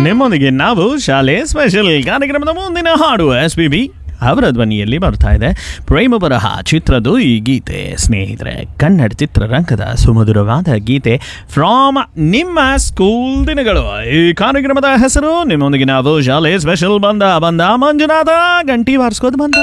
ನಿಮ್ಮೊಂದಿಗೆ ನಾವು ಶಾಲೆ ಸ್ಪೆಷಲ್ ಕಾರ್ಯಕ್ರಮದ ಮುಂದಿನ ಹಾಡು SPB ಅವರ ಧ್ವನಿಯಲ್ಲಿ ಬರ್ತಾ ಇದೆ. ಪ್ರೇಮ ಬರಹ ಚಿತ್ರದ ಈ ಗೀತೆ ಸ್ನೇಹಿತರೆ, ಕನ್ನಡ ಚಿತ್ರರಂಗದ ಸುಮಧುರವಾದ ಗೀತೆ ಫ್ರಾಮ್ ನಿಮ್ಮ ಸ್ಕೂಲ್ ದಿನಗಳು. ಈ ಕಾರ್ಯಕ್ರಮದ ಹೆಸರು ನಿಮ್ಮೊಂದಿಗೆ ನಾವು ಶಾಲೆ ಸ್ಪೆಷಲ್. ಬಂದ ಮಂಜುನಾಥ ಗಂಟಿ ಬಾರಿಸ್ಕೋದು ಬಂದ.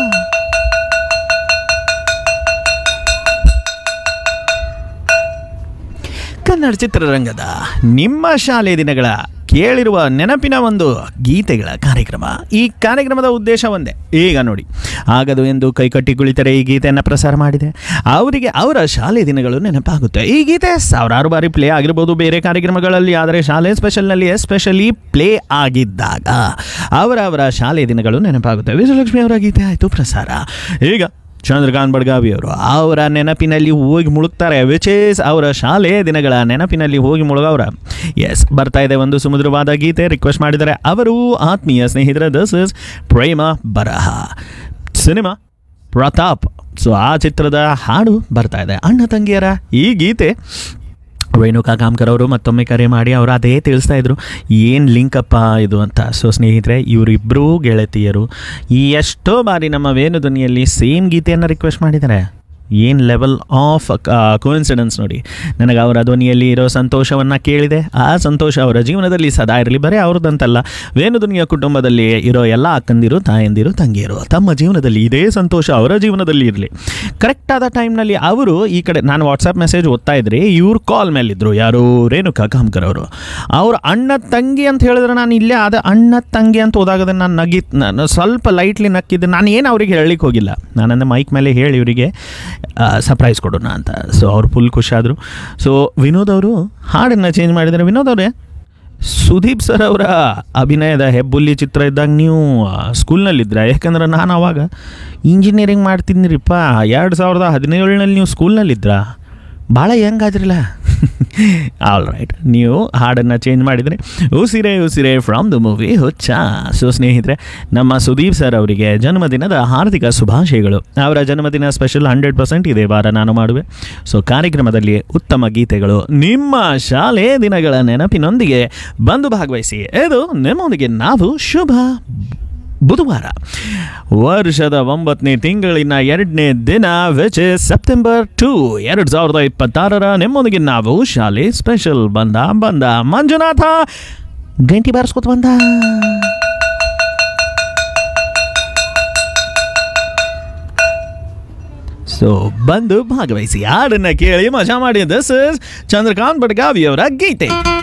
ಕನ್ನಡ ಚಿತ್ರರಂಗದ ನಿಮ್ಮ ಶಾಲೆ ದಿನಗಳ ಕೇಳಿರುವ ನೆನಪಿನ ಒಂದು ಗೀತೆಗಳ ಕಾರ್ಯಕ್ರಮ. ಈ ಕಾರ್ಯಕ್ರಮದ ಉದ್ದೇಶ ಒಂದೇ. ಈಗ ನೋಡಿ, ಆಗದು ಎಂದು ಕೈಕಟ್ಟಿ ಕುಳಿತರೆ ಈ ಗೀತೆಯನ್ನು ಪ್ರಸಾರ ಮಾಡಿದೆ. ಅವರಿಗೆ ಅವರ ಶಾಲೆ ದಿನಗಳು ನೆನಪಾಗುತ್ತೆ. ಈ ಗೀತೆ ಸಾವಿರಾರು ಬಾರಿ ಪ್ಲೇ ಆಗಿರ್ಬೋದು ಬೇರೆ ಕಾರ್ಯಕ್ರಮಗಳಲ್ಲಿ, ಆದರೆ ಶಾಲೆ ಸ್ಪೆಷಲ್ನಲ್ಲಿ ಎಸ್ಪೆಷಲಿ ಪ್ಲೇ ಆಗಿದ್ದಾಗ ಅವರ ಶಾಲೆ ದಿನಗಳು ನೆನಪಾಗುತ್ತೆ. ವಿಜಯಲಕ್ಷ್ಮಿ ಅವರ ಗೀತೆ ಆಯಿತು ಪ್ರಸಾರ. ಈಗ ಚಂದ್ರಕಾಂತ್ ಬಡ್ಗಾವಿ ಅವರು ಅವರ ನೆನಪಿನಲ್ಲಿ ಹೋಗಿ ಮುಳುಗ್ತಾರೆ, ವಿಚ್ ಈಸ್ ಅವರ ಶಾಲೆ ದಿನಗಳ ನೆನಪಿನಲ್ಲಿ ಹೋಗಿ ಮುಳುಗವ್ರ. ಎಸ್, ಬರ್ತಾ ಇದೆ ಒಂದು ಸುಮಧುರವಾದ ಗೀತೆ. ರಿಕ್ವೆಸ್ಟ್ ಮಾಡಿದ್ದಾರೆ ಅವರು ಆತ್ಮೀಯ ಸ್ನೇಹಿತರ. ದಿಸ್ ಇಸ್ ಪ್ರೇಮ ಬರಹ, ಸಿನಿಮಾ ಪ್ರತಾಪ್. ಸೊ ಆ ಚಿತ್ರದ ಹಾಡು ಬರ್ತಾ ಇದೆ. ಅಣ್ಣ ತಂಗಿಯರ ಈ ಗೀತೆ ರೇಣುಕಾ ಕಾಮ್ಕರ್ ಅವರು ಮತ್ತೊಮ್ಮೆ ಕರೆ ಮಾಡಿ ಅವರು ಅದೇ ತಿಳಿಸ್ತಾ ಇದ್ರು, ಏನು ಲಿಂಕಪ್ಪ ಇದು ಅಂತ. ಸೊ ಸ್ನೇಹಿತರೆ, ಇವರಿಬ್ಬರೂ ಗೆಳತಿಯರು ಎಷ್ಟೋ ಬಾರಿ ನಮ್ಮ ವೇಣು ಧ್ವನಿಯಲ್ಲಿ ಸೇಮ್ ಗೀತೆಯನ್ನು ರಿಕ್ವೆಸ್ಟ್ ಮಾಡಿದ್ದಾರೆ. ಏನು ಲೆವೆಲ್ ಆಫ್ ಕೋಇನ್ಸಿಡೆನ್ಸ್ ನೋಡಿ. ನನಗೆ ಅವರ ಧ್ವನಿಯಲ್ಲಿ ಇರೋ ಸಂತೋಷವನ್ನು ಕೇಳಿದೆ. ಆ ಸಂತೋಷ ಅವರ ಜೀವನದಲ್ಲಿ ಸದಾ ಇರಲಿ. ಬರೀ ಅವ್ರದ್ದಂತಲ್ಲ, ವೇಣು ಧ್ವನಿಯ ಕುಟುಂಬದಲ್ಲಿ ಇರೋ ಎಲ್ಲ ಅಕ್ಕಂದಿರು, ತಾಯಂದಿರು, ತಂಗಿಯರು ತಮ್ಮ ಜೀವನದಲ್ಲಿ ಇದೇ ಸಂತೋಷ ಅವರ ಜೀವನದಲ್ಲಿ ಇರಲಿ. ಕರೆಕ್ಟಾದ ಟೈಮ್ನಲ್ಲಿ ಅವರು ಈ ಕಡೆ, ನಾನು ವಾಟ್ಸಪ್ ಮೆಸೇಜ್ ಓದ್ತಾ ಇದ್ರಿ, ಇವ್ರು ಕಾಲ್ ಮೇಲಿದ್ದರು. ಯಾರು? ರೇಣುಕಾ ಕಾಮ್ಕರ್ ಅವರು. ಅವ್ರ ಅಣ್ಣ ತಂಗಿ ಅಂತ ಹೇಳಿದ್ರೆ ನಾನು ಇಲ್ಲೇ ಅದ ಅಣ್ಣ ತಂಗಿ ಅಂತ ಹೋದಾಗದ ನಾನು ಸ್ವಲ್ಪ ಲೈಟ್ಲಿ ನಕ್ಕಿದ್ದೆ. ನಾನು ಏನು ಅವ್ರಿಗೆ ಹೇಳಲಿಕ್ಕೆ ಹೋಗಿಲ್ಲ. ನಾನಂದ್ರೆ ಮೈಕ್ ಮೇಲೆ ಹೇಳಿ ಇವರಿಗೆ ಸರ್ಪ್ರೈಸ್ ಕೊಡೋಣ ಅಂತ. ಸೊ ಅವ್ರು ಫುಲ್ ಖುಷಿಯಾದರು. ಸೊ ವಿನೋದ್ ಅವರು ಹಾಡನ್ನು ಚೇಂಜ್ ಮಾಡಿದ್ದಾರೆ. ವಿನೋದ್ ಅವರೇ, ಸುದೀಪ್ ಸರ್ ಅವರ ಅಭಿನಯದ ಹೆಬ್ಬುಲ್ಲಿ ಚಿತ್ರ ಇದ್ದಾಗ ನೀವು ಸ್ಕೂಲ್ನಲ್ಲಿದ್ದರೆ? ಯಾಕಂದ್ರೆ ನಾನು ಆವಾಗ ಇಂಜಿನಿಯರಿಂಗ್ ಮಾಡ್ತಿದ್ದೀರಿಪ್ಪ. 2017ನಲ್ಲಿ ನೀವು ಸ್ಕೂಲ್ನಲ್ಲಿದ್ರಾ? ಭಾಳ ಹೆಂಗಾದ್ರಲ್ಲ. ಆಲ್ ರೈಟ್, ನೀವು ಹಾಡನ್ನು ಚೇಂಜ್ ಮಾಡಿದರೆ ಉಸಿರೇ ಉಸಿರೇ ಫ್ರಮ್ ದ ಮೂವಿ ಹುಚ್ಚ. ಸೊ ಸ್ನೇಹಿತರೆ, ನಮ್ಮ ಸುದೀಪ್ ಸರ್ ಅವರಿಗೆ ಜನ್ಮದಿನದ ಹಾರ್ದಿಕ ಶುಭಾಶಯಗಳು. ಅವರ ಜನ್ಮದಿನ ಸ್ಪೆಷಲ್ 100% ಇದೇ ವಾರ ನಾನು ಮಾಡುವೆ. ಸೊ ಕಾರ್ಯಕ್ರಮದಲ್ಲಿ ಉತ್ತಮ ಗೀತೆಗಳು ನಿಮ್ಮ ಶಾಲೆ ದಿನಗಳ ನೆನಪಿನೊಂದಿಗೆ ಬಂದು ಭಾಗವಹಿಸಿ. ಇದು ನಿಮ್ಮೊಂದಿಗೆ ನಾವು ಶುಭ ಬುಧವಾರ, ವರ್ಷದ 9ನೇ ತಿಂಗಳಿನ 2ನೇ ದಿನ, ವಿಚ್ ಇಸ್ ಸೆಪ್ಟೆಂಬರ್ 2, 2026. ನಿಮ್ಮೊಂದಿಗೆ ನಾವು ಶಾಲೆ ಸ್ಪೆಷಲ್. ಬಂದ ಮಂಜುನಾಥ ಗಂಟಿ ಬಾರಿಸ್ಕೊತ ಬಂದ. ಸೊ ಬಂದು ಭಾಗವಹಿಸಿ, ಹಾಡನ್ನು ಕೇಳಿ ಮಜಾ ಮಾಡಿ. ದಿಸ್ ಇಸ್ ಚಂದ್ರಕಾಂತ್ ಬಡ್ಗಾವಿ ಅವರ ಗೀತೆ.